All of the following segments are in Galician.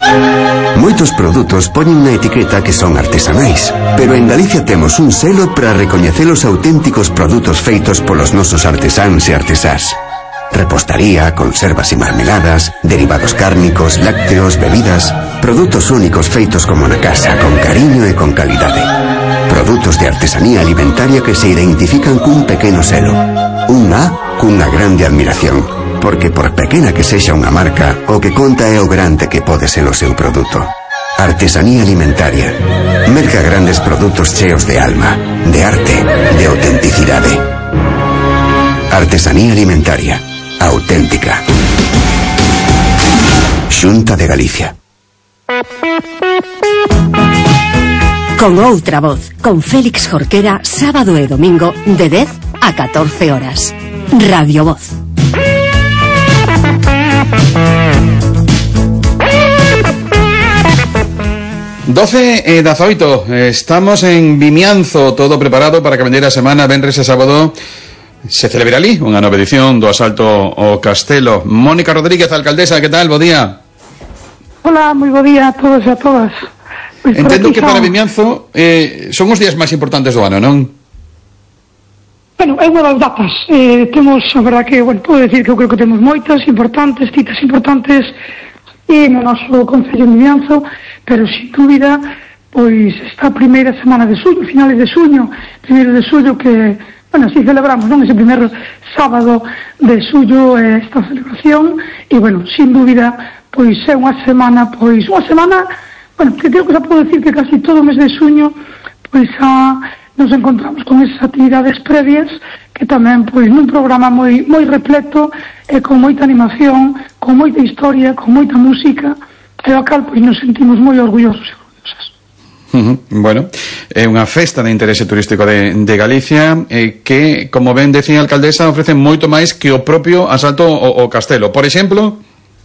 Moitos produtos poñen na etiqueta que son artesanais, pero en Galicia temos un selo para recoñecer os auténticos produtos feitos polos nosos artesáns e artesás. Repostaría, conservas e marmeladas, derivados cárnicos, lácteos, bebidas, produtos únicos feitos como na casa, con cariño e con calidade. Produtos de artesanía alimentaria que se identifican cun pequeno selo. Un A cunha grande admiración, porque por pequena que sexa unha marca, o que conta é o grande que pode ser o seu produto. Artesanía alimentaria. Merca grandes produtos cheos de alma, de arte, de autenticidade. Artesanía alimentaria. Auténtica. Xunta de Galicia. Con outra voz, con Félix Jorquera, sábado e domingo de 10 a 14 horas. Radio Voz. Doce e 18, estamos en Vimianzo, todo preparado para que vendeira a semana, venres e sábado se celebra ali unha nova edición do asalto ao Castelo. Mónica Rodríguez, alcaldesa, que tal? Bo día. Hola, moi bo día a todos e a todas. Pues entendo que para Vimianzo son os días máis importantes do ano, non? Bueno, é unha das datas. Temos, a verdad que, bueno, podo decir que eu creo que temos moitas importantes, citas importantes e no noso Concello de Vimianzo, pero sin dúbida, pois esta primeira semana de suño, finales de suño, 1 de suño, que, bueno, así celebramos, non? Ese primer sábado de suño, esta celebración, e, bueno, sin dúbida, pois é unha semana, bueno, que creo que xa podo decir que casi todo o mes de suño, pois nos encontramos con esas actividades previas que tamén, pois, nun programa moi repleto e con moita animación, con moita historia, con moita música, e ao cal, pois, nos sentimos moi orgullosos e orgullosas. Bueno, é unha festa de interese turístico de Galicia que, como ben decía a alcaldesa, ofrece moito máis que o propio asalto ao Castelo. Por exemplo...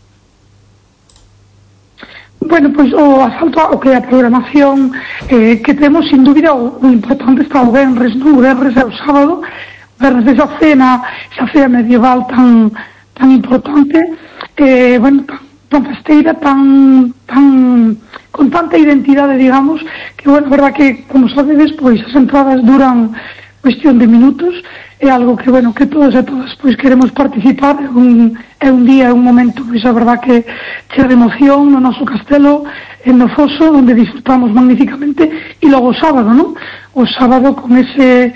Bueno, pois o asalto ao que a programación que temos, sin dúbida, o importante está o venres, non? O venres é o sábado, o venres desa cena medieval tan importante, bueno, tan festeira, tan con tanta identidade, digamos, que, bueno, a verdad que, como sabedes, pois as entradas duran cuestión de minutos, é algo que, bueno, que todos e todas, pois, queremos participar, é un día, é un momento, pois, a verdad que chea de emoción no noso castelo, no Foso, onde disfrutamos magníficamente, e logo o sábado, non? O sábado con eses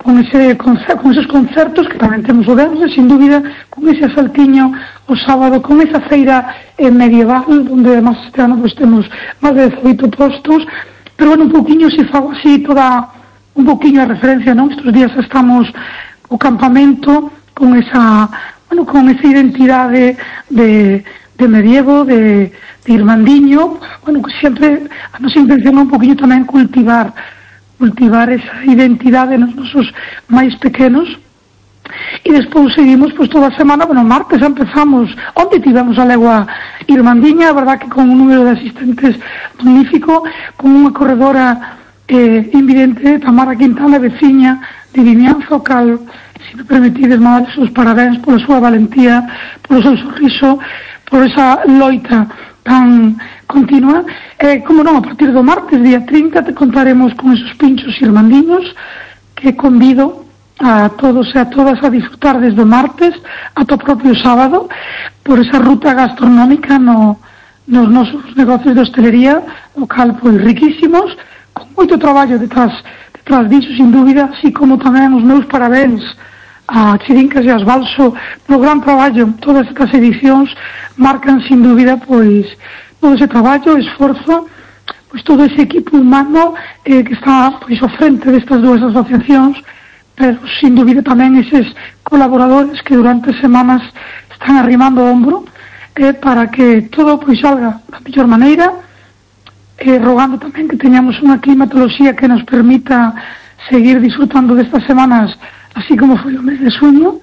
concertos que tamén temos o venres, sin dúbida, con ese asaltiño o sábado, con esa feira medieval, onde además este ano pues, temos máis de 18 postos, pero bueno, un poquinho se fago así toda un poquinho a referencia, non? Estos días estamos o campamento con esa identidade de medievo, de irmandiño, bueno, que sempre a nosa intención é un poquinho tamén cultivar esa identidade nos nosos máis pequenos, e despois seguimos pois toda a semana. Bueno, martes empezamos, onde tivemos a legua irmandiña, a verdad que con un número de asistentes magnífico, con unha corredora invidente, Tamara Quintana, veciña de Vimianzo, cal, se me permitides, mandar os parabéns pola súa valentía, polo seu sorriso, por esa loita tan continua. Como non, a partir do martes, día 30, te contaremos con esos pinchos irmandiños que convido a todos e a todas a disfrutar desde o martes ata o propio sábado por esa ruta gastronómica nos nosos negocios de hostelería local, pois riquísimos, con moito traballo detrás disso, sin dúbida, así como tamén os meus parabéns a Chirincas e a Asbalso polo gran traballo. Todas estas edicións marcan, sin dúbida, pois todo ese traballo, esforzo, pois todo ese equipo humano que está pois ao frente destas dúas asociacións, pero sin dúbida tamén eses colaboradores que durante semanas están arrimando o hombro para que todo pois salga da mellor maneira, rogando tamén que teñamos unha climatoloxía que nos permita seguir disfrutando destas semanas así como foi o mes de suño,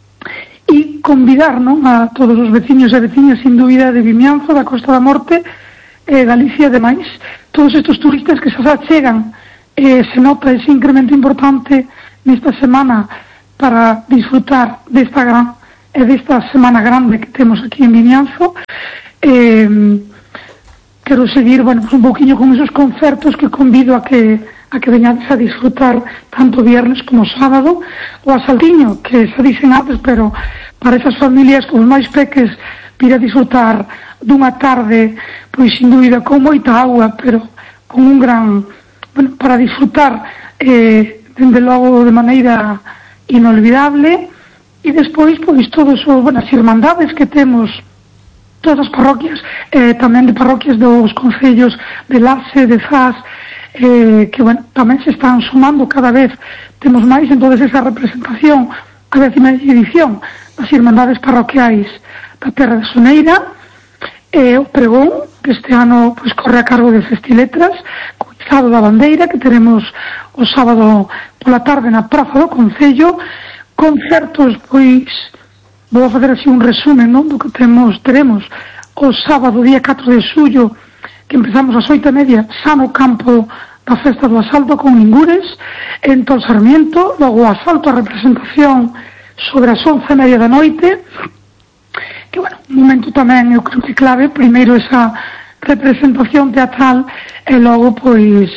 e convidar, non, a todos os veciños e veciñas, sin dúbida, de Vimianzo, da Costa da Morte, Galicia e demais, todos estes turistas que se achegan, se nota ese incremento importante nesta semana para disfrutar desta semana grande que temos aquí en Vimianzo. quero seguir, bueno, pues un poquinho con esos concertos que convido a que veñades a disfrutar tanto viernes como sábado, o a Saltiño, que se dicen antes, pero para esas familias con os máis peques vir a disfrutar dunha tarde, pois sin dúbida con moita agua, pero con un gran, bueno, para disfrutar dende logo de maneira inolvidable. E despois, pois, todos os, bueno, as irmandades que temos, todas as parroquias, tamén de parroquias dos concellos de Laxe, de Zas, que, bueno, tamén se están sumando cada vez, temos máis, entonces esa representación, a 10ª edición das irmandades parroquiais da Terra de Soneira, o pregón, que este ano, pois, corre a cargo de Festiletras, co izado da bandeira, que teremos o sábado pola tarde na Praza do Concello, concertos, pois, vou a fazer así un resumen, non, do que teremos o sábado, día 4 de xullo, que empezamos ás 8:30, xa no campo da Festa do Asalto con Ningures, en Tol Sarmiento, logo o asalto a representación sobre as 11:30 da noite, que, bueno, un momento tamén, eu creo que clave, primeiro esa representación teatral, e logo, pois,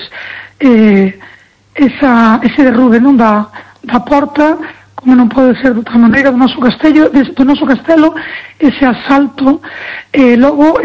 ese derrube, non, da porta, como non pode ser de outra maneira, do noso castelo, ese asalto, logo,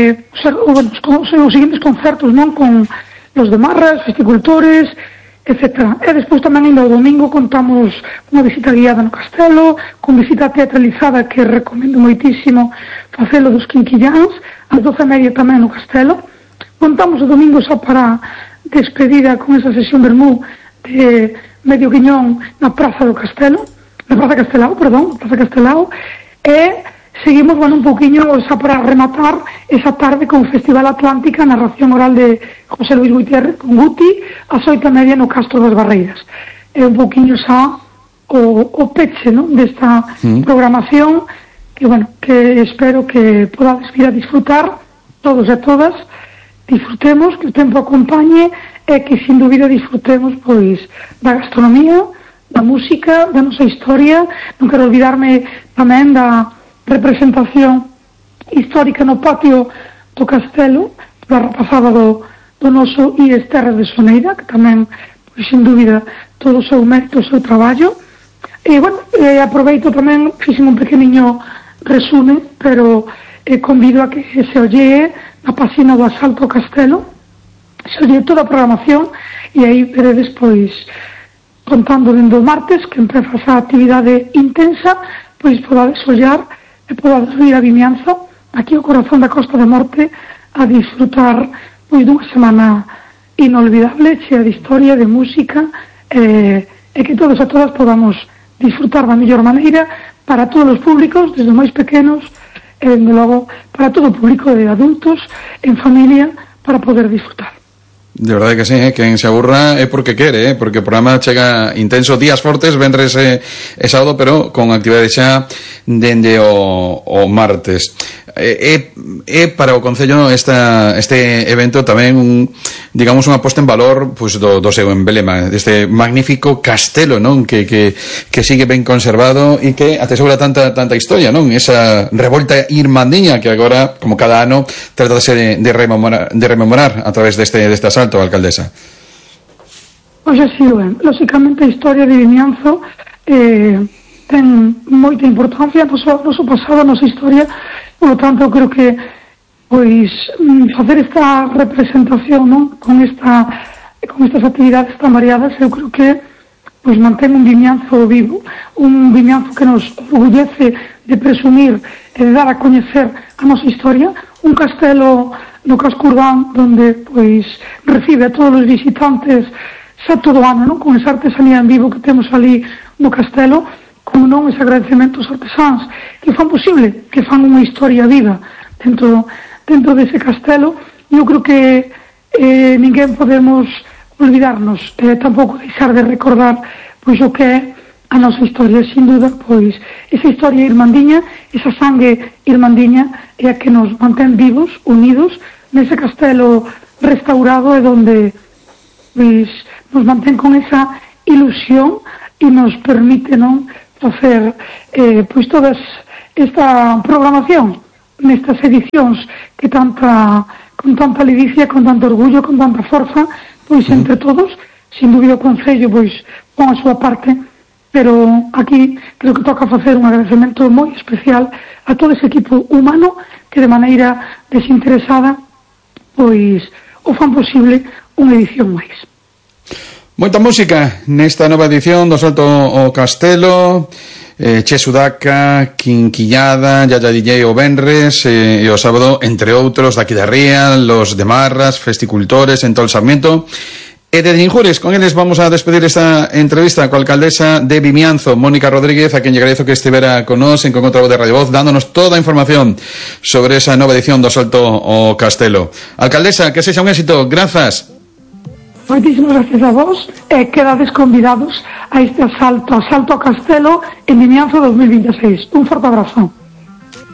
os seguintes concertos, non, con los de Marras, viticultores, etc. E despois tamén no domingo contamos unha visita guiada no castelo, con visita teatralizada que recomendo moitísimo facelo dos Quinquilláns, ás 12:30 tamén no castelo. Contamos o domingo xa para despedida con esa sesión vermú de medio guiñón na Praza do Castelo, na Praza Castelao, e seguimos, bueno, un poquinho xa para rematar esa tarde con Festival Atlántica, narración oral de José Luis Gutiérrez con Guti, ás 8:30 no Castro das Barreiras. É un poquinho xa o peche, non, desta programación, que, bueno, que espero que podades vir a disfrutar todos e todas, disfrutemos, que o tempo acompañe, e que sin dúbida disfrutemos, pois, da gastronomía, da música, da nosa historia. Non quero olvidarme tamén da representación histórica no patio do castelo, da rapazada do noso IES Terra de Soneira, que tamén, pois, sin dúbida, todo o seu mérito, o seu traballo. E, bueno, aproveito tamén, fixen un pequeniño resume, pero convido a que se ollee na página do Asalto ao Castelo, se ollee toda a programación, e aí veredes, pois, contando dende o martes, que empeza esa actividade intensa, pois podades ollar e podades ir a Vimianzo, aquí ao corazón da Costa da Morte, a disfrutar, pois, dunha semana inolvidable, chea de historia, de música, e que todos e todas podamos disfrutar da mellor maneira para todos os públicos, desde os máis pequenos, e, dende logo, para todo o público de adultos, en familia, para poder disfrutar. De verdade que sí, quen se aburra é porque quere, porque o programa chega intenso, días fortes, vendres e sábado, pero con actividade xa dende o martes. Para o Concello este evento tamén digamos unha posta en valor, pois, do seu emblema, deste magnífico castelo, non, que sigue ben conservado e que atesora tanta historia, non, esa revolta irmandiña que agora, como cada ano, tratase de rememorar a través deste asalto, alcaldesa. Pois así, ben, lógicamente a historia de Vimianzo ten moita importancia, no noso pasado, a nosa historia. Por lo tanto, creo que, pois, facer esta representación, non, con estas actividades tan variadas, eu creo que, pois, mantén un Vimianzo vivo, un Vimianzo que nos orgullece de presumir e de dar a coñecer a nosa historia, un castelo no casco urbán donde, pois, recibe a todos os visitantes xa todo o ano, non, con esa artesanía en vivo que temos ali no castelo, como non ese agradecemento aos artesáns que fan posible, que fan unha historia viva dentro dese castelo. Eu creo que ninguén podemos olvidarnos, tampouco deixar de recordar, pois, o que é a nosa historia. Sin duda, pois, esa historia irmandiña, esa sangue irmandiña é a que nos mantén vivos, unidos nese castelo restaurado, e donde, pois, nos mantén con esa ilusión e nos permite, non, facer, pois, toda esta programación nestas edicións que tanta con tanta ledicia, con tanto orgullo, con tanta forza, pois entre todos, sin dúbida o Concello pois pon a súa parte, pero aquí creo que toca facer un agradecemento moi especial a todo ese equipo humano que de maneira desinteresada pois o fan posible unha edición máis. Moita música nesta nova edición do Salto ao Castelo. Che Sudaca, Quinquillada, Yaya DJ o venres e o sábado, entre outros, daqui da Ría, los de Marras, Festicultores, en todo el Sarmiento e de Injures. Con eles vamos a despedir esta entrevista coa alcaldesa de Vimianzo, Mónica Rodríguez, a quien lle agradezo que estivera con nos en Con Outra Voz de Radio Voz, dándonos toda a información sobre esa nova edición do Salto ao Castelo. Alcaldesa, que sexa un éxito. Grazas. Moitísimas gracias a vos e quedades convidados a este asalto ao Castelo en Vimianzo 2026. Un forte abrazo.